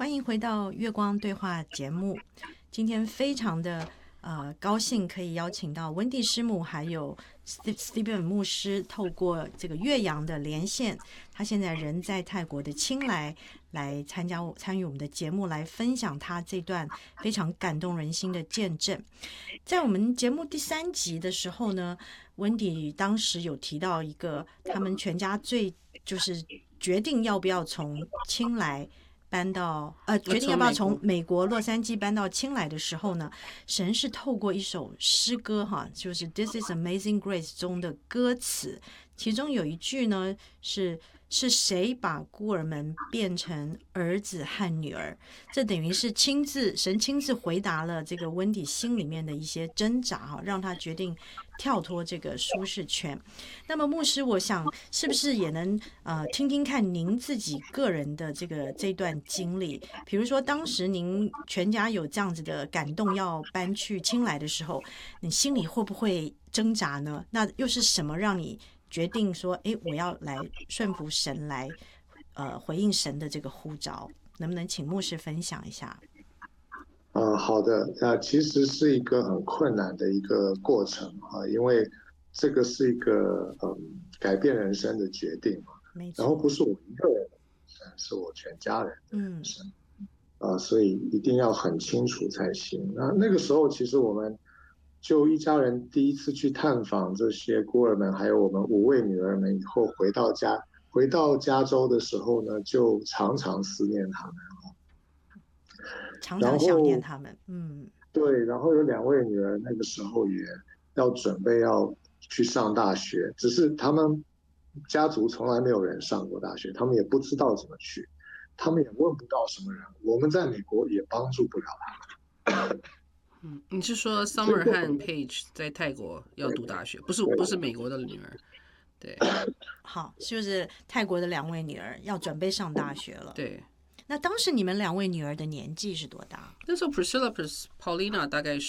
欢迎回到月光对话节目。今天非常的高兴可以邀请到温蒂师母还有 Stephen 牧师，透过这个岳阳的连线，他现在人在泰国的清莱，来参与我们的节目，来分享他这段非常感动人心的见证。在我们节目第3集的时候呢，温蒂当时有提到一个他们全家就是决定要不要从清莱搬到决定要不要从美国洛杉矶搬到清莱的时候呢，神是透过一首诗歌就是 This is Amazing Grace 中的歌词，其中有一句呢是谁把孤儿们变成儿子和女儿，这等于是神亲自回答了这个温迪心里面的一些挣扎，让他决定跳脱这个舒适圈。那么牧师，我想是不是也能听听看您自己个人的这段经历，比如说当时您全家有这样子的感动要搬去清莱的时候，你心里会不会挣扎呢？那又是什么让你决定说我要来顺服神，来回应神的这个呼召？能不能请牧师分享一下？ 好的，其实是一个很困难的一个过程因为这个是一个改变人生的决定嘛， 没错， 然后不是我一个人的人生，是我全家人的人生，所以一定要很清楚才行。那个时候，其实我们就一家人第一次去探访这些孤儿们，还有我们5位女儿们，以后回到加州的时候呢，就常常思念他们。 常常想念他们， 对，然后有2位女儿那个时候也要准备要去上大学，只是他们家族从来没有人上过大学，他们也不知道怎么去，他们也问不到什么人，我们在美国也帮助不了他们。 你是说 Summer 和 Page 在泰国要读大学，不是美国的女儿？对， 好，就是泰国的2位女儿要准备上大学了。 对。 那当时你们2位女儿的年纪是多大？ 那时候 Priscilla Paulina 大概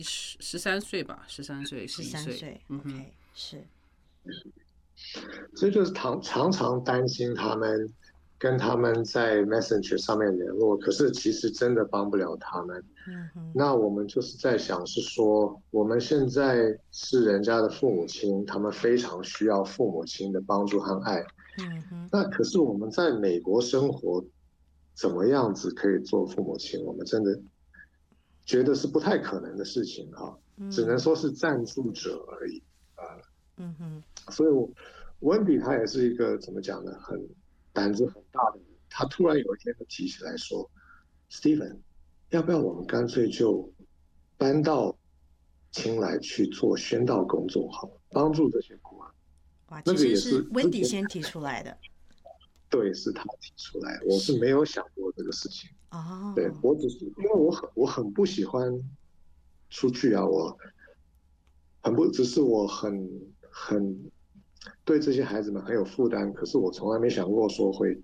13岁吧，13岁 ，13岁。OK， 是。 所以就是常常担心他们，跟他们在 Messenger 上面联络，可是其实真的帮不了他们。那我们就是在想，是说我们现在是人家的父母亲，他们非常需要父母亲的帮助和爱。那可是我们在美国生活，怎么样子可以做父母亲？我们真的觉得是不太可能的事情只能说是赞助者而已所以温迪他也是一个怎么讲呢，很胆子很大的人。他突然有一天就提起来说 ：“Stephen， 要不要我们干脆就搬到清莱去做宣道工作好了，帮助这些孤儿？” 哇，其实是温迪先提出来的。 对，是他提出来，我是没有想过这个事情。对，我只是因为我很不喜欢出去我只是我很对这些孩子们很有负担，可是我从来没想过说会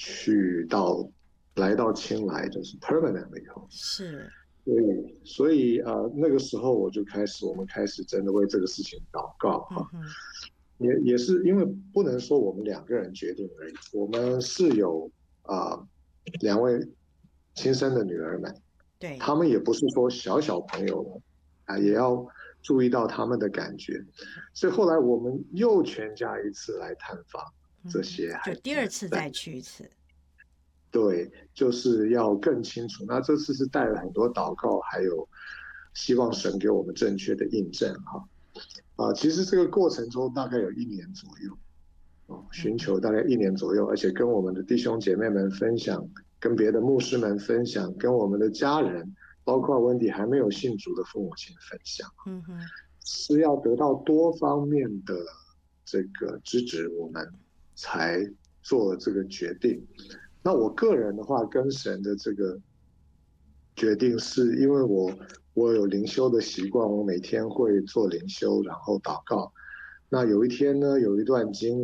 来到清莱，就是 permanent 以后。 是。 所以那个时候我们开始真的为这个事情祷告也是因为不能说我们2个人决定而已，我们是有2位亲生的女儿们， 对， 他们也不是说小朋友了也要注意到他们的感觉，所以后来我们又全家一次来探访这些孩子， 就第2次再去一次。 对，就是要更清楚。那这次是带了很多祷告，还有希望神给我们正确的印证其实这个过程中大概有1年左右寻求大概1年左右，而且跟我们的弟兄姐妹们分享，跟别的牧师们分享，跟我们的家人，包括温迪还没有信主的父母亲分享是要得到多方面的这个支持，我们才做这个决定。那我个人的话，跟神的这个决定是因为我有灵修的习惯，我每天会做灵修，然后祷告。那有一天呢，有一段经